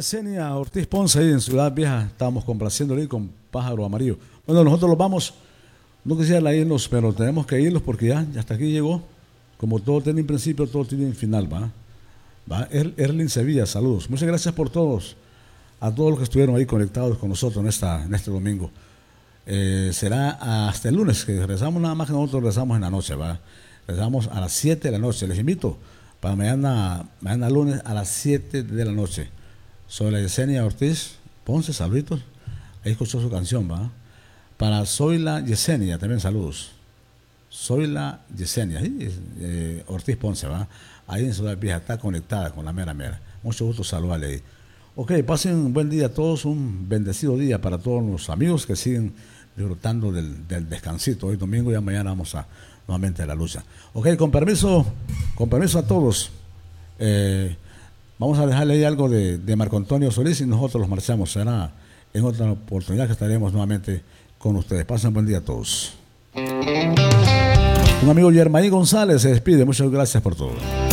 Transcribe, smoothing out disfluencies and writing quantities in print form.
Yesenia Ortiz Ponce ahí en Ciudad Vieja, estábamos complaciéndole ahí con Pájaro Amarillo. Bueno, nosotros los vamos, no quisiera irnos, pero tenemos que irnos porque ya hasta aquí llegó. Como todo tiene un principio, todo tiene un final, ¿va? Erlin Sevilla, saludos. Muchas gracias por todos, a todos los que estuvieron ahí conectados con nosotros en este domingo. Será hasta el lunes, que regresamos, nada más que nosotros regresamos en la noche, ¿va? Regresamos a las 7 de la noche. Les invito para mañana lunes a las 7 de la noche. Soy la Yesenia Ortiz Ponce, saluditos. Ahí escuchó su canción, ¿va? Para Soy la Yesenia, también saludos. Soy la Yesenia, ¿sí? Ortiz Ponce, ¿va? Ahí en Ciudad Vieja, está conectada con la mera. Mucho gusto saludarle ahí. Ok, pasen un buen día a todos, un bendecido día para todos los amigos que siguen disfrutando del descansito. Hoy domingo, ya mañana vamos nuevamente a la lucha. Ok, con permiso a todos. Vamos a dejarle ahí algo de Marco Antonio Solís y nosotros los marchamos. Será en otra oportunidad que estaremos nuevamente con ustedes. Pasen buen día a todos. Un amigo Yermaí González se despide. Muchas gracias por todo.